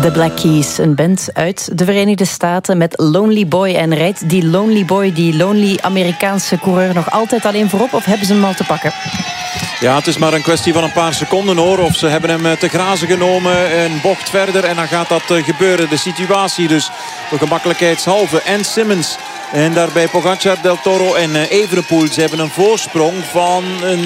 The Black Keys, een band uit de Verenigde Staten met Lonely Boy. En rijdt die Lonely Boy, die lonely Amerikaanse coureur, nog altijd alleen voorop of hebben ze hem al te pakken? Ja, het is maar een kwestie van een paar seconden hoor. Of ze hebben hem te grazen genomen, een bocht verder en dan gaat dat gebeuren. De situatie dus voor gemakkelijkheidshalve. En Simmons en daarbij Pogacar, Del Toro en Evenepoel. Ze hebben een voorsprong van een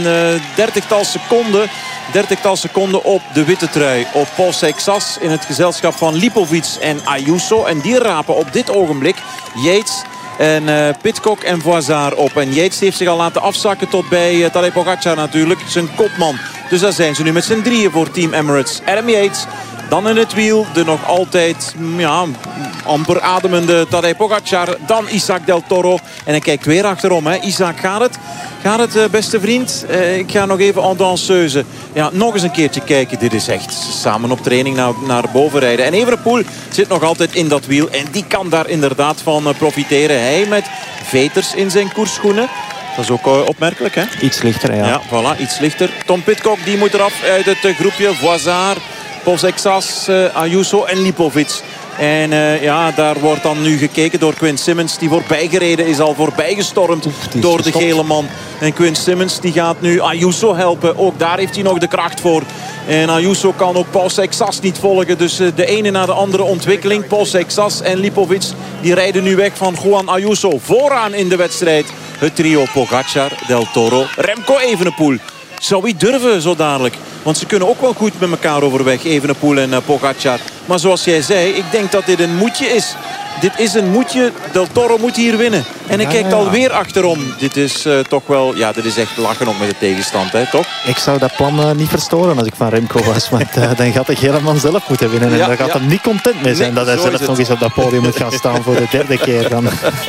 30-tal seconden op de witte trui. Op Paul Seixas in het gezelschap van Lipovic en Ayuso. En die rapen op dit ogenblik Yates en Pidcock en Voisard op. En Yates heeft zich al laten afzakken tot bij Tadej Pogacar natuurlijk. Zijn kopman. Dus daar zijn ze nu met z'n drieën voor Team Emirates. Adam Yates. Dan in het wiel de nog altijd amper ademende Tadej Pogacar. Dan Isaac Del Toro. En hij kijkt weer achterom. Hè. Isaac, gaat het? Gaat het, beste vriend? Ik ga nog even en danseuse. Ja, nog eens een keertje kijken. Dit is echt samen op training naar boven rijden. En Evenepoel zit nog altijd in dat wiel. En die kan daar inderdaad van profiteren. Hij met veters in zijn koersschoenen. Dat is ook opmerkelijk, hè? Iets lichter, ja. Ja, voilà, iets lichter. Tom Pidcock, die moet eraf uit het groepje. Voisard, Paul Seixas, Ayuso en Lipovic. En daar wordt dan nu gekeken door Quinn Simmons. Die voorbijgereden is, al voorbijgestormd door de gele man. En Quinn Simmons die gaat nu Ayuso helpen. Ook daar heeft hij nog de kracht voor. En Ayuso kan ook Paul Seixas niet volgen. Dus de ene na de andere ontwikkeling. Paul Seixas en Lipovic die rijden nu weg van Juan Ayuso. Vooraan in de wedstrijd het trio Pogacar, Del Toro, Remco Evenepoel. Zou hij durven zo dadelijk? Want ze kunnen ook wel goed met elkaar overweg, Evenepoel en Pogacar. Maar zoals jij zei, ik denk dat dit een moedje is. Dit is een moedje. Del Toro moet hier winnen. En hij kijkt alweer achterom. Dit is toch wel... Ja, dit is echt lachen op met de tegenstand, hè, toch? Ik zou dat plan niet verstoren als ik van Remco was. Want dan gaat de gele man zelf moeten winnen. En daar gaat hem niet content mee zijn dat hij zelf nog eens op dat podium moet gaan staan voor de derde keer. Dan.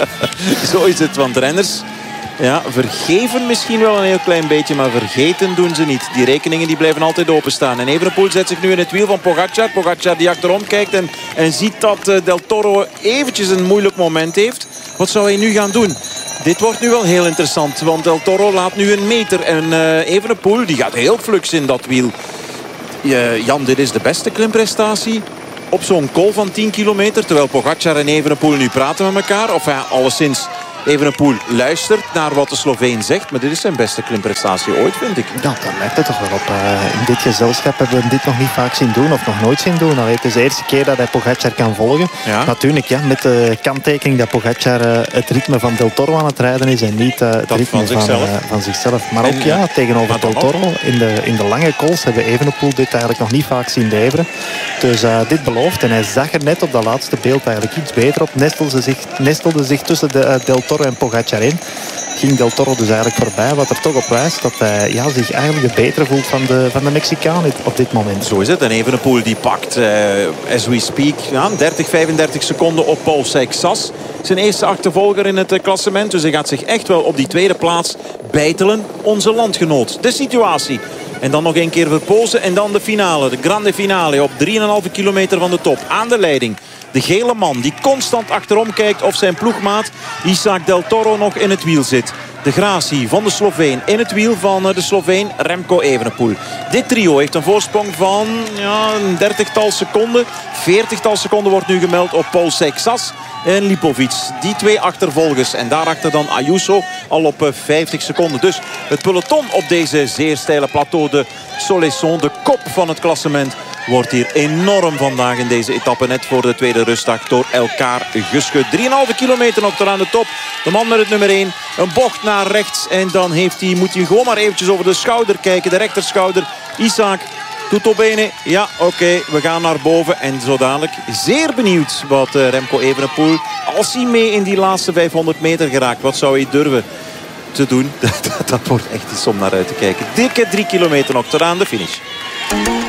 Zo is het, want renners... Ja, vergeven misschien wel een heel klein beetje, maar vergeten doen ze niet. Die rekeningen die blijven altijd openstaan. En Evenepoel zet zich nu in het wiel van Pogacar. Pogacar die achterom kijkt en ziet dat Del Toro eventjes een moeilijk moment heeft. Wat zou hij nu gaan doen? Dit wordt nu wel heel interessant, want Del Toro laat nu een meter. En Evenepoel die gaat heel flux in dat wiel. Jan, dit is de beste klimprestatie op zo'n col van 10 kilometer. Terwijl Pogacar en Evenepoel nu praten met elkaar. Of alleszins... Evenepoel luistert naar wat de Sloveen zegt. Maar dit is zijn beste klimprestatie ooit, vind ik. Ja, dat lijkt het toch wel op. In dit gezelschap hebben we dit nog niet vaak zien doen. Of nog nooit zien doen. Het is de eerste keer dat hij Pogacar kan volgen. Ja. Natuurlijk, ja, met de kanttekening dat Pogacar het ritme van Del Toro aan het rijden is. En niet het ritme van zichzelf. Maar ook tegenover Del Toro. In de lange calls hebben Evenepoel dit eigenlijk nog niet vaak zien leveren. Dus dit belooft. En hij zag er net op dat laatste beeld eigenlijk iets beter op. Nestelde zich tussen de Del Toro en Pogacar in. Ging Del Toro dus eigenlijk voorbij. Wat er toch op wijst dat hij zich eigenlijk de betere voelt van de Mexicaan op dit moment. Zo is het. En Evenepoel die pakt, as we speak, 35 seconden op Paul Seixas. Zijn eerste achtervolger in het klassement. Dus hij gaat zich echt wel op die tweede plaats bijtelen. Onze landgenoot. De situatie. En dan nog een keer verpozen. En dan de finale. De grande finale op 3,5 kilometer van de top. Aan de leiding. De gele man die constant achterom kijkt of zijn ploegmaat Isaac Del Toro nog in het wiel zit. De gratie van de Sloveen in het wiel van de Sloveen Remco Evenepoel. Dit trio heeft een voorsprong van een 30-tal seconden. 40-tal seconden wordt nu gemeld op Paul Seixas en Lipovic. Die twee achtervolgers. En daarachter dan Ayuso al op 50 seconden. Dus het peloton op deze zeer steile plateau de Soleçon, de kop van het klassement, wordt hier enorm vandaag in deze etappe. Net voor de tweede rustdag door elkaar geschud. 3,5 kilometer nog tot aan de top. De man met het nummer 1. Een bocht naar rechts. En dan moet hij gewoon maar eventjes over de schouder kijken. De rechterschouder. Isaac. Tutto bene. Ja, oké. We gaan naar boven. En zo dadelijk zeer benieuwd wat Remco Evenepoel, als hij mee in die laatste 500 meter geraakt, wat zou hij durven te doen? Dat wordt echt iets om naar uit te kijken. Dikke 3 kilometer nog tot aan de finish.